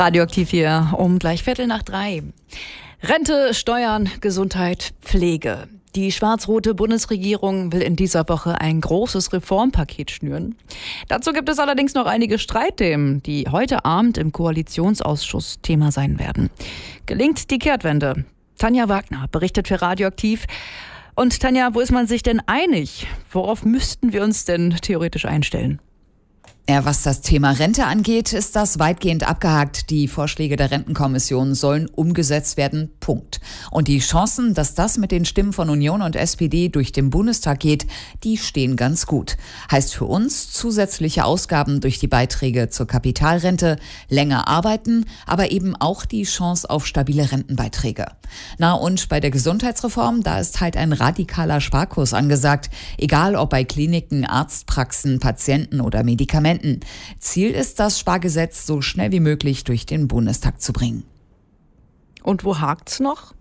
Radioaktiv hier um gleich 2:15. Rente, Steuern, Gesundheit, Pflege. Die schwarz-rote Bundesregierung will in dieser Woche ein großes Reformpaket schnüren. Dazu gibt es allerdings noch einige Streitthemen, die heute Abend im Koalitionsausschuss Thema sein werden. Gelingt die Kehrtwende? Tanja Wagner berichtet für Radioaktiv. Und Tanja, wo ist man sich denn einig? Worauf müssten wir uns denn theoretisch einstellen? Ja, was das Thema Rente angeht, ist das weitgehend abgehakt. Die Vorschläge der Rentenkommission sollen umgesetzt werden. Punkt. Und die Chancen, dass das mit den Stimmen von Union und SPD durch den Bundestag geht, die stehen ganz gut. Heißt für uns zusätzliche Ausgaben durch die Beiträge zur Kapitalrente, länger arbeiten, aber eben auch die Chance auf stabile Rentenbeiträge. Na und bei der Gesundheitsreform, da ist halt ein radikaler Sparkurs angesagt. Egal ob bei Kliniken, Arztpraxen, Patienten oder Medikamenten. Ziel ist, das Spargesetz so schnell wie möglich durch den Bundestag zu bringen. Und wo hakt's noch?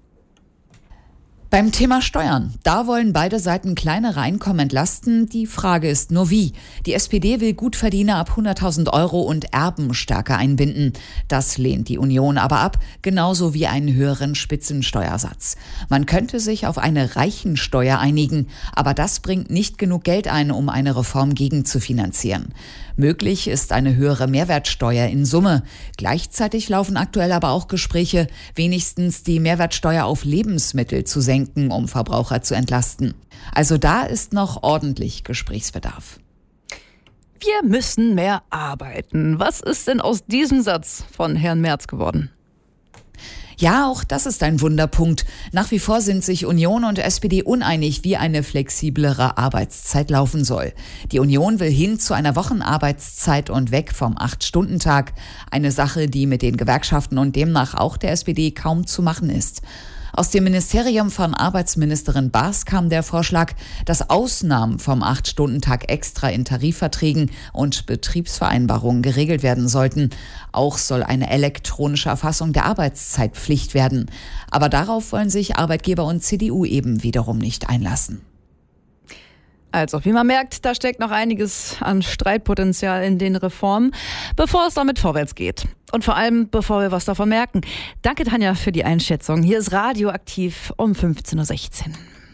Beim Thema Steuern, da wollen beide Seiten kleinere Einkommen entlasten. Die Frage ist nur wie. Die SPD will Gutverdiener ab 100.000 € und Erben stärker einbinden. Das lehnt die Union aber ab, genauso wie einen höheren Spitzensteuersatz. Man könnte sich auf eine Reichensteuer einigen, aber das bringt nicht genug Geld ein, um eine Reform gegenzufinanzieren. Möglich ist eine höhere Mehrwertsteuer in Summe. Gleichzeitig laufen aktuell aber auch Gespräche, wenigstens die Mehrwertsteuer auf Lebensmittel zu senken, um Verbraucher zu entlasten. Also da ist noch ordentlich Gesprächsbedarf. Wir müssen mehr arbeiten. Was ist denn aus diesem Satz von Herrn Merz geworden? Ja, auch das ist ein Wunderpunkt. Nach wie vor sind sich Union und SPD uneinig, wie eine flexiblere Arbeitszeit laufen soll. Die Union will hin zu einer Wochenarbeitszeit und weg vom 8-Stunden-Tag. Eine Sache, die mit den Gewerkschaften und demnach auch der SPD kaum zu machen ist. Aus dem Ministerium von Arbeitsministerin Baas kam der Vorschlag, dass Ausnahmen vom 8-Stunden-Tag extra in Tarifverträgen und Betriebsvereinbarungen geregelt werden sollten. Auch soll eine elektronische Erfassung der Arbeitszeit Pflicht werden. Aber darauf wollen sich Arbeitgeber und CDU eben wiederum nicht einlassen. Also, wie man merkt, da steckt noch einiges an Streitpotenzial in den Reformen, bevor es damit vorwärts geht. Und vor allem, bevor wir was davon merken. Danke, Tanja, für die Einschätzung. Hier ist Radioaktiv um 15:16 Uhr.